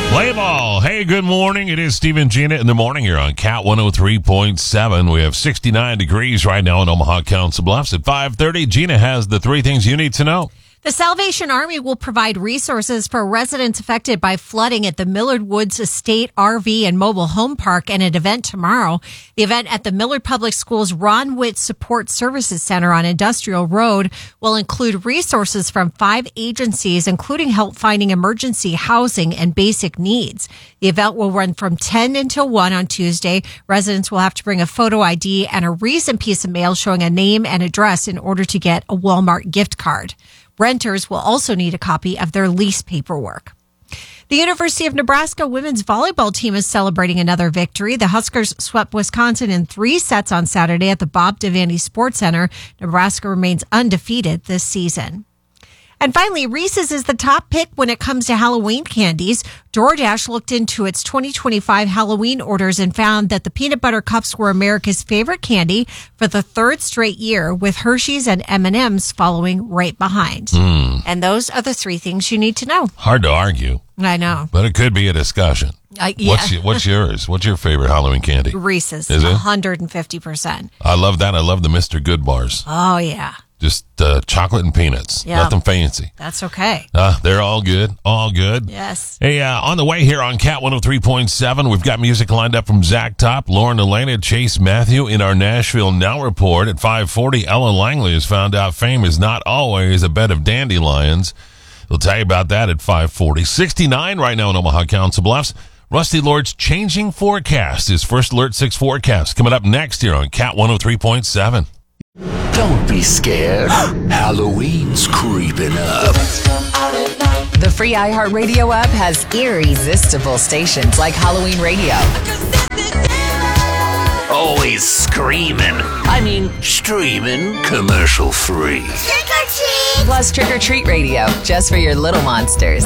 Play ball. Hey, good morning. It is Steve and Gina in the morning here on Cat 103.7. We have 69 degrees right now in Omaha Council Bluffs. At 5:30, Gina has the three things you need to know. The Salvation Army will provide resources for residents affected by flooding at the Millard Woods Estate RV and Mobile Home Park and an event tomorrow. The event at the Millard Public Schools Ron Witt Support Services Center on Industrial Road will include resources from 5 agencies, including help finding emergency housing and basic needs. The event will run from 10 until 1 on Tuesday. Residents will have to bring a photo ID and a recent piece of mail showing a name and address in order to get a Walmart gift card. Renters will also need a copy of their lease paperwork. The University of Nebraska women's volleyball team is celebrating another victory. The Huskers swept Wisconsin in 3 sets on Saturday at the Bob Devaney Sports Center. Nebraska remains undefeated this season. And finally, Reese's is the top pick when it comes to Halloween candies. DoorDash looked into its 2025 Halloween orders and found that the peanut butter cups were America's favorite candy for the 3rd straight year, with Hershey's and M&M's following right behind. And those are the 3 things you need to know. Hard to argue, I know. but it could be a discussion. Yeah. What's yours? What's your favorite Halloween candy? Reese's, Is it? 150%. I love that. I love the Mr. Good bars. Oh, yeah. Just chocolate and peanuts. Yeah. Nothing fancy. That's okay. They're all good. All good. Yes. Hey, on the way here on Cat 103.7, we've got music lined up from Zach Top, Lauren Elena, Chase Matthew in our Nashville Now report. At 5:40, Ellen Langley has found out fame is not always a bed of dandelions. We'll tell you about that at 5:40. 69 right now in Omaha Council Bluffs. Rusty Lord's changing forecast, his first Alert 6 forecast, coming up next here on Cat 103.7. Don't be scared. Halloween's creeping up. The free iHeartRadio app has irresistible stations like Halloween Radio. Always screaming. Streaming. Commercial free. Trick or treat! Plus Trick or Treat Radio, just for your little monsters.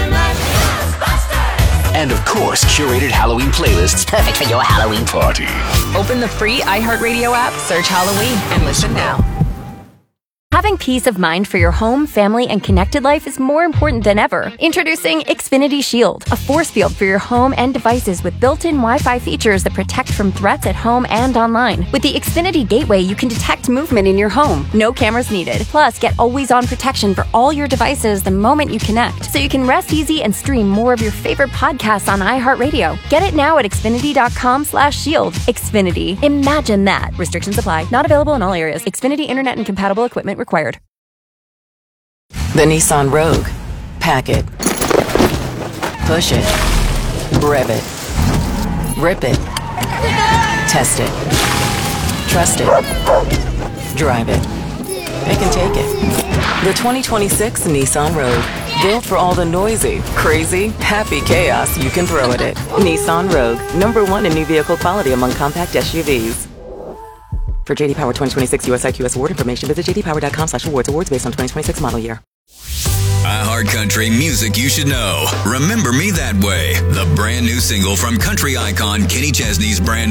And of course, curated Halloween playlists perfect for your Halloween party. Open the free iHeartRadio app, search Halloween, and listen now. Having peace of mind for your home, family, and connected life is more important than ever. Introducing Xfinity Shield, a force field for your home and devices with built-in Wi-Fi features that protect from threats at home and online. With the Xfinity Gateway, you can detect movement in your home. No cameras needed. Plus, get always-on protection for all your devices the moment you connect, so you can rest easy and stream more of your favorite podcasts on iHeartRadio. Get it now at Xfinity.com/shield. Xfinity. Imagine that. Restrictions apply. Not available in all areas. Xfinity Internet and compatible equipment required. The Nissan Rogue. Pack it. Push it. Rev it. Rip it. Test it. Trust it. Drive it. Pick and take it. The 2026 Nissan Rogue. Built for all the noisy, crazy, happy chaos you can throw at it. Nissan Rogue. #1 in new vehicle quality among compact SUVs. For JD Power 2026 US IQS award information, visit jdpower.com/awards. Awards based on 2026 model year. iHeartCountry music you should know. Remember Me That Way, the brand new single from country icon Kenny Chesney's brand